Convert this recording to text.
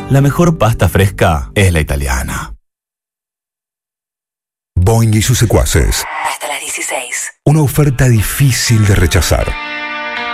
la mejor pasta fresca es la italiana. Boing y sus secuaces. Hasta las 16. Una oferta difícil de rechazar.